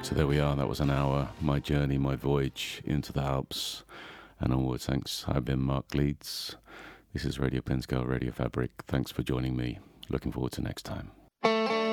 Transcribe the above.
So there we are, that was an hour. My journey, my voyage into the Alps and onwards. Thanks. I've been Mark Leeds. This is Radio Penscale, Radio Fabric. Thanks for joining me. Looking forward to next time.